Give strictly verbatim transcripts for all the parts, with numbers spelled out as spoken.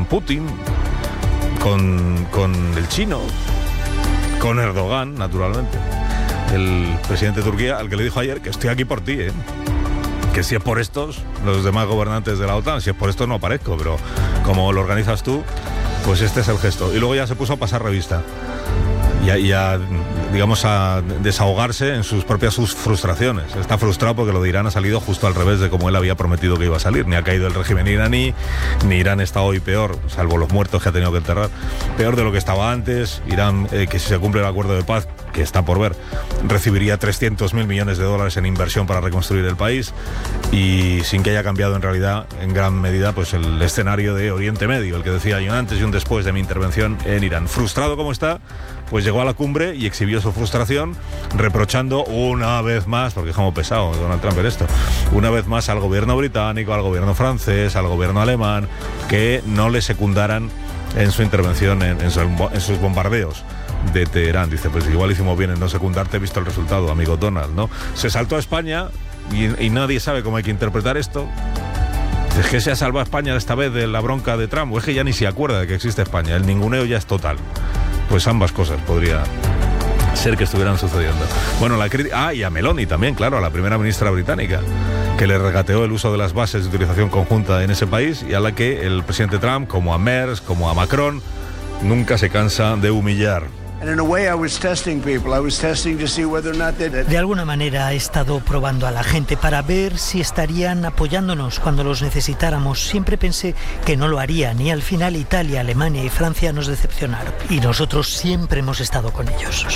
con Putin, con, con el chino, con Erdogan, naturalmente, el presidente de Turquía, al que le dijo ayer que estoy aquí por ti, ¿eh? Que si es por estos, los demás gobernantes de la OTAN, si es por estos no aparezco, pero como lo organizas tú, pues este es el gesto. Y luego ya se puso a pasar revista y a, y a digamos, a desahogarse en sus propias sus frustraciones. Está frustrado porque lo de Irán ha salido justo al revés de como él había prometido que iba a salir. Ni ha caído el régimen iraní, ni Irán está hoy peor, salvo los muertos que ha tenido que enterrar, peor de lo que estaba antes. Irán, eh, que si se cumple el acuerdo de paz, que está por ver, recibiría trescientos mil millones de dólares en inversión para reconstruir el país, y sin que haya cambiado en realidad en gran medida pues el escenario de Oriente Medio, el que decía yo antes y un después de mi intervención en Irán. Frustrado como está, pues llegó a la cumbre y exhibió su frustración, reprochando una vez más, porque es como pesado Donald Trump en esto, una vez más al gobierno británico, al gobierno francés, al gobierno alemán, que no le secundaran en su intervención, en, en, su, en sus bombardeos de Teherán. Dice, pues igual hicimos bien en no secundarte, visto el resultado, amigo Donald, ¿no? Se saltó a España y, y nadie sabe cómo hay que interpretar esto. ¿Es que se ha salvado a España esta vez de la bronca de Trump? ¿O es que ya ni se acuerda de que existe España? El ninguneo ya es total. Pues ambas cosas podría ser que estuvieran sucediendo. Bueno, la crítica... Ah, y a Meloni también, claro, a la primera ministra británica, que le regateó el uso de las bases de utilización conjunta en ese país, y a la que el presidente Trump, como a Merz, como a Macron, nunca se cansa de humillar. De alguna manera he estado probando a la gente para ver si estarían apoyándonos cuando los necesitáramos. Siempre pensé que no lo harían, y al final Italia, Alemania y Francia nos decepcionaron. Y nosotros siempre hemos estado con ellos.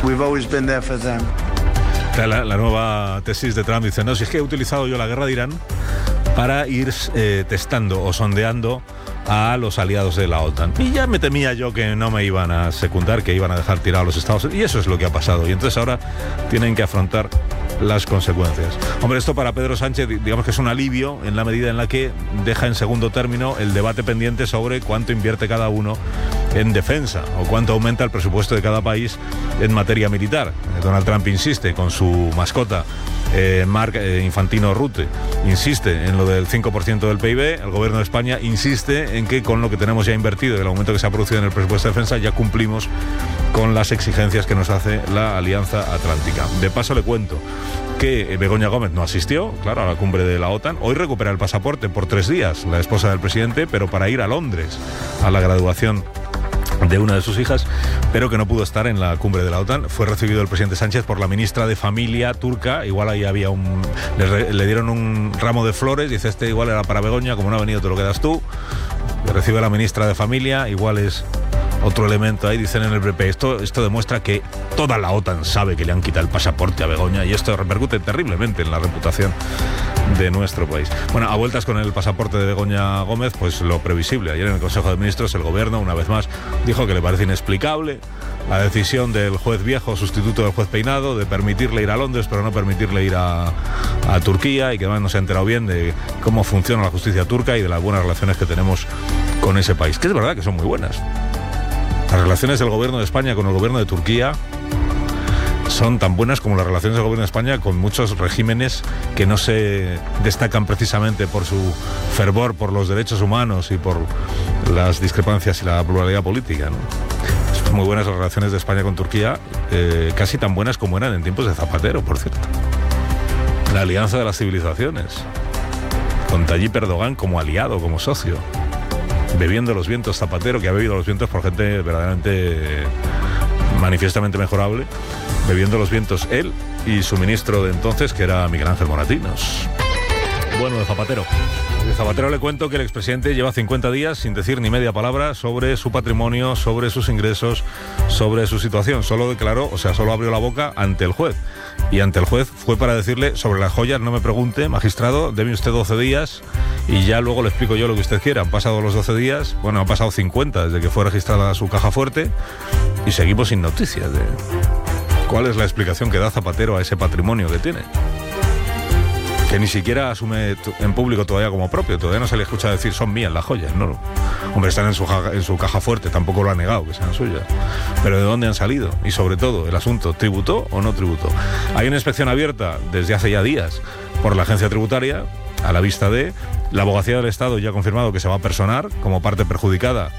La, la nueva tesis de Trump dice, no, si es que he utilizado yo la guerra de Irán para ir eh, testando o sondeando a los aliados de la OTAN. Y ya me temía yo que no me iban a secundar, que iban a dejar tirados los Estados Unidos. Y eso es lo que ha pasado. Y entonces ahora tienen que afrontar las consecuencias. Hombre, esto para Pedro Sánchez, digamos que es un alivio en la medida en la que deja en segundo término el debate pendiente sobre cuánto invierte cada uno en defensa o cuánto aumenta el presupuesto de cada país en materia militar. Donald Trump insiste con su mascota, eh, Mark eh, Infantino Rutte, insiste en lo del cinco por ciento del P I B. El gobierno de España insiste en que con lo que tenemos ya invertido y el aumento que se ha producido en el presupuesto de defensa ya cumplimos con las exigencias que nos hace la Alianza Atlántica. De paso le cuento que Begoña Gómez no asistió, claro, a la cumbre de la OTAN. Hoy recupera el pasaporte por tres días, la esposa del presidente, pero para ir a Londres a la graduación de una de sus hijas, pero que no pudo estar en la cumbre de la OTAN. Fue recibido el presidente Sánchez por la ministra de Familia turca. Igual ahí había un... Le, le dieron un ramo de flores. Dice, este igual era para Begoña, como no ha venido te lo quedas tú. Le recibe la ministra de Familia, igual es otro elemento ahí. Dicen en el P P, esto, esto demuestra que toda la OTAN sabe que le han quitado el pasaporte a Begoña, y esto repercute terriblemente en la reputación de nuestro país. Bueno, a vueltas con el pasaporte de Begoña Gómez, pues lo previsible. Ayer en el Consejo de Ministros el gobierno, una vez más, dijo que le parece inexplicable la decisión del juez Viejo, sustituto del juez Peinado, de permitirle ir a Londres pero no permitirle ir a, a Turquía, y que además no se ha enterado bien de cómo funciona la justicia turca y de las buenas relaciones que tenemos con ese país, que es verdad que son muy buenas. Las relaciones del gobierno de España con el gobierno de Turquía son tan buenas como las relaciones del gobierno de España con muchos regímenes que no se destacan precisamente por su fervor por los derechos humanos y por las discrepancias y la pluralidad política, ¿no? Son muy buenas las relaciones de España con Turquía, eh, casi tan buenas como eran en tiempos de Zapatero, por cierto. La alianza de las civilizaciones, con Tayyip Erdogan como aliado, como socio, bebiendo los vientos Zapatero, que ha bebido los vientos por gente verdaderamente manifiestamente mejorable, bebiendo los vientos él y su ministro de entonces, que era Miguel Ángel Moratinos. Bueno, de Zapatero. De Zapatero le cuento que el expresidente lleva cincuenta días sin decir ni media palabra sobre su patrimonio, sobre sus ingresos, sobre su situación. Solo declaró, o sea, solo abrió la boca ante el juez. Y ante el juez fue para decirle, sobre las joyas no me pregunte, magistrado, deme usted doce días y ya luego le explico yo lo que usted quiera. Han pasado los doce días, bueno, han pasado cincuenta desde que fue registrada su caja fuerte, y seguimos sin noticias de cuál es la explicación que da Zapatero a ese patrimonio que tiene, que ni siquiera asume en público todavía como propio. Todavía no se le escucha decir son mías las joyas, ¿no? Hombre, están en su, en su caja fuerte, tampoco lo ha negado que sean suyas. Pero ¿de dónde han salido? Y sobre todo, el asunto, ¿tributó o no tributó? Hay una inspección abierta desde hace ya días por la agencia tributaria, a la vista de... La Abogacía del Estado ya ha confirmado que se va a personar como parte perjudicada